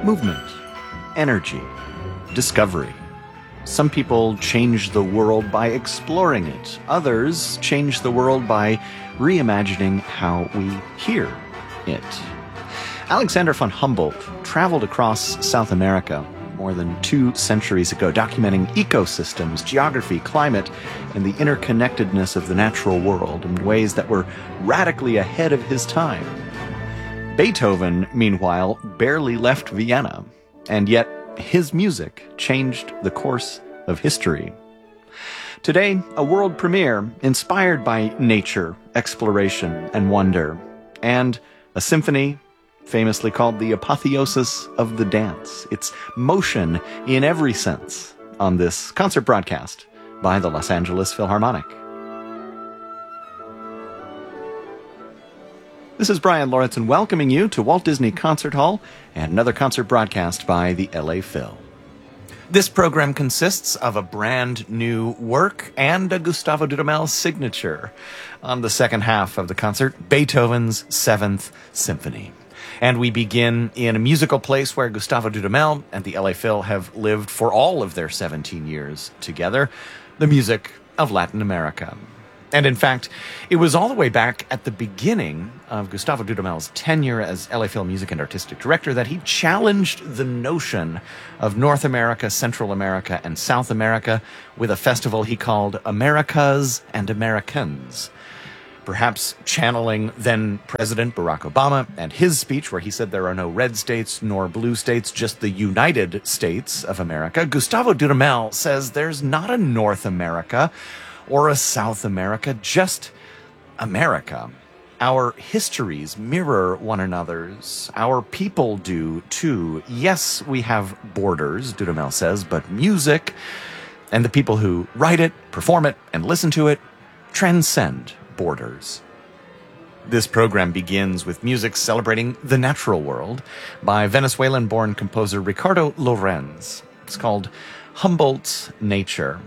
movement, energy, discovery. Some people change the world by exploring it. Others change the world by reimagining how we hear it. Alexander von Humboldt traveled across South America more than 2 centuries ago, documenting ecosystems, geography, climate, and the interconnectedness of the natural world in ways that were radically ahead of his time. Beethoven, meanwhile, barely left Vienna, and yet his music changed the course of history. Today, a world premiere inspired by nature, exploration, and wonder, and a symphony famously called the apotheosis of the dance. It's motion in every sense on this concert broadcast by the Los Angeles Philharmonic. This is Brian Lauritsen welcoming you to Walt Disney Concert Hall and another concert broadcast by the LA Phil. This program consists of a brand new work and a Gustavo Dudamel signature on the second half of the concert, Beethoven's 7th Symphony. And we begin in a musical place where Gustavo Dudamel and the LA Phil have lived for all of their 17 years together, the music of Latin America. And in fact, it was all the way back at the beginning of Gustavo Dudamel's tenure as LA Phil Music and Artistic Director that he challenged the notion of North America, Central America, and South America with a festival he called Americas and Americans. Perhaps channeling then President Barack Obama and his speech where he said there are no red states nor blue states, just the United States of America, Gustavo Dudamel says there's not a North America or a South America, just America. Our histories mirror one another's. Our people do too. Yes, we have borders, Dudamel says, but music and the people who write it, perform it, and listen to it transcend borders. This program begins with music celebrating the natural world by Venezuelan-born composer Ricardo Lorenz. It's called Humboldt's Nature.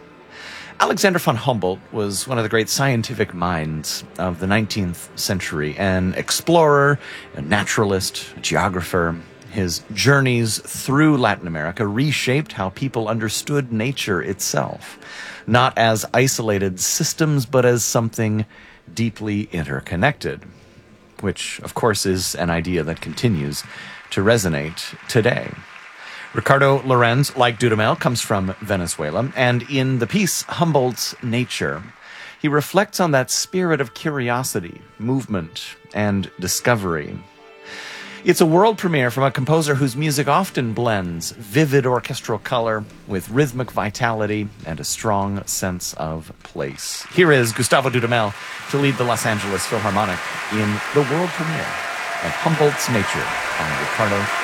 Alexander von Humboldt was one of the great scientific minds of the 19th century, an explorer, a naturalist, a geographer. His journeys through Latin America reshaped how people understood nature itself, not as isolated systems, but as something deeply interconnected, which, of course, is an idea that continues to resonate today. Ricardo Lorenz, like Dudamel, comes from Venezuela, and in the piece Humboldt's Nature, he reflects on that spirit of curiosity, movement, and discovery. It's a world premiere from a composer whose music often blends vivid orchestral color with rhythmic vitality and a strong sense of place. Here is Gustavo Dudamel to lead the Los Angeles Philharmonic in the world premiere of Humboldt's Nature on Ricardo